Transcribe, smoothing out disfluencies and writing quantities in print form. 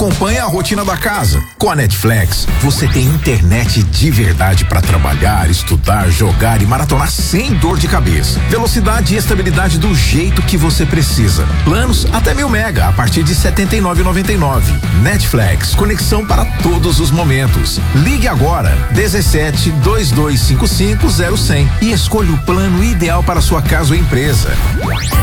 acompanhe a rotina da casa. Com a Netflix, você tem internet de verdade para trabalhar, estudar, jogar e maratonar sem dor de cabeça. Velocidade e estabilidade do jeito que você precisa. Planos até 1000 mega a partir de R$ 79,99. Netflix, conexão para todos os momentos. Ligue agora 17 2255 0100 e escolha o plano ideal para sua casa ou empresa.